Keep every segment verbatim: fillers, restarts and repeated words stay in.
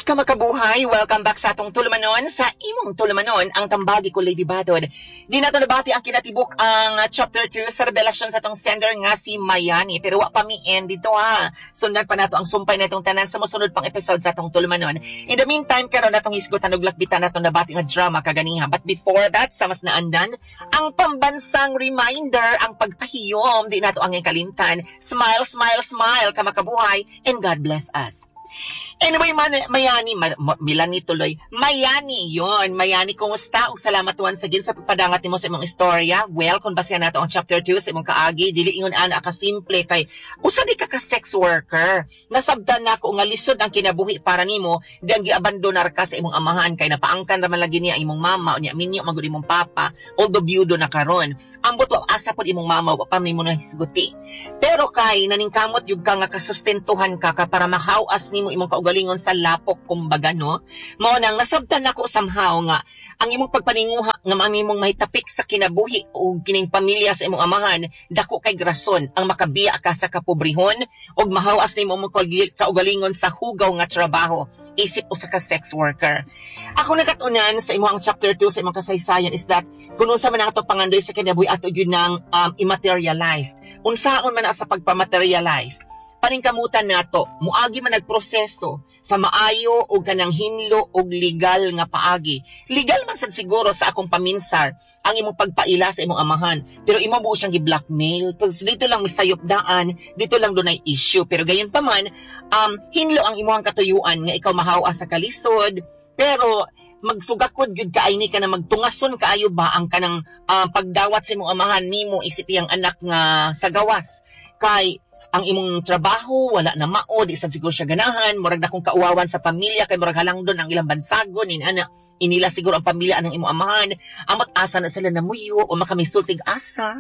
Kamakabuhay, welcome back sa atong tulumanon. Sa imong tulumanon, ang tambagi ko Lady Badod. Di nato nabati ang kinatibuk ang uh, chapter two sa revelasyon sa atong sender nga si Mayani. Pero wa pa mi end dito ha. Sundan pa nato ang sumpay na itong tanan sa musunod pang episode sa atong tulumanon. In the meantime, karon natong hisgutan og lakbitan nato nabati nga drama kaganiha. But before that, sa mas naandan, ang pambansang reminder, ang pagpahiyom, di nato ang kalimtan. Smile, smile, smile, kamakabuhay, and God bless us. Anyway, man, Mayani, ma, Milani tuloy. Mayani, yon Mayani, kumusta? O salamat once again sa pagpadangat nimo sa imong istorya. Well, kung basihan nato ang chapter two sa imong kaagi, dili ingon ana ka simple kay usa di ka ka sex worker. Nasabdan nako nga lisod ang kinabuhi para nimo, dang giabandonar ka sa imong amahan kay napaangkan ra man lagi niya imong mama o niya minyo magud imong papa, although byudo na karon. Ambot wa asa pod imong mama wa pa nimo na hisguti. Pero kay naningkamot yug ka nga kasustentuhan ka, ka para mahawas nimo imong galingon sa lapok kumbaga no mao nang nasabtan nako somehow nga ang imong pagpaninguha nga mamimong mahitapik sa kinabuhi o kining pamilya sa imong amahan dako kay grason ang makabiya ka sa kapobrehon og mahawas nimo mo kaugalingon sa hugaw nga trabaho isip usa ka sex worker. Ako nakatunan sa imong chapter two sa imong kasaysayan is that kung unsa man ang ato pangandoy sa kinabuhi ato gyud nang um, immaterialized unsaon man sa pagpamaterialize paningkamutan nato muagi man nagproseso sa maayo o kanang hinlo og legal nga paagi. Legal man sad siguro sa akong paminsar ang imong pagpaila sa imong amahan, pero imo buo siyang gi-blackmail. Tapos dito lang misayop daan, dito lang dunay issue. Pero gayon pa man, um, hinlo ang imong katuyuan nga ikaw mahawa sa kalisod, pero magsugakod gyud kaayni ka na magtungason kaayo ba ang kanang uh, pagdawat sa imong amahan nimo isip iyang anak nga sa gawas. Kay ang imong trabaho wala na mao di sa siguro siya ganahan murag na kung kauwawan sa pamilya kay murag halangdon ang ilang bansagon in ana inila siguro ang pamilya anang imong amahan amot asa na sila namuyo o makamisultig asa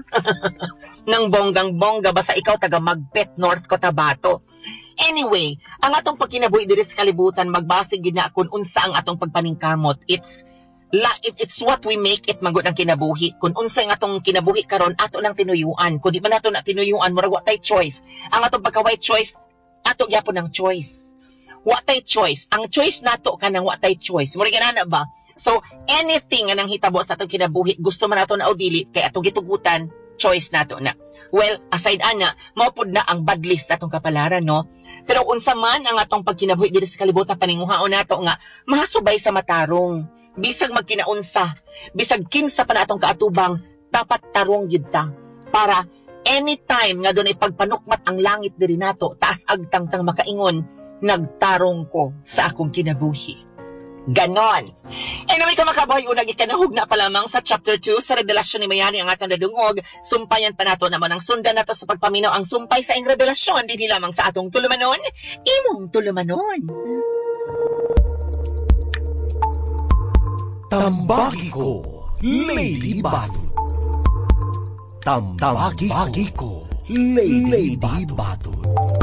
nang bonggang bongga basta ikaw taga Magpet North Cotabato. Anyway, ang atong pagkinabuhi diri sa kalibutan magbase gid na kun unsa ang atong pagpaningkamot. It's La, it, it's what we make it magud ang kinabuhi. Kung unsay nga atong kinabuhi karon ato lang tinuyuan. Kung di man nato na tinuyuan, murag wa tay choice. Ang atong pagka-white choice, ato gyapon ang choice. Wa tay choice. Ang choice nato kanang wa tay choice. Murag ana ba? So, anything nga nang hitabo sa atong kinabuhi, gusto man nato na o dili, kay atong gitugutan, choice nato na. Well, aside ana, maupod na ang bad list sa atong kapalaran, no? Pero unsa man ang atong pagkinabuhi diri sa kalibutan paninguhaon nato nga mahasubay sa matarong. Bisag magkinaunsa, bisag kinsa pa na atong kaatubang, dapat tarong gyud ta para anytime nga dunay pagpanukmat ang langit diri nato, taas agtang tang makaingon, nagtarong ko sa akong kinabuhi. Ganon. Anyway, kamakabuhay, unang ikanahog na pa lamang sa chapter two sa revelasyon ni Mayani ang atong nadungog. Sumpayan pa nato naman ang sundan nato sa pagpaminaw ang sumpay sa ing revelasyon, hindi lamang sa atong tulumanon, imong tulumanon. Tambagi ko, Lady Badod. Tambagi ko, Lady Badod.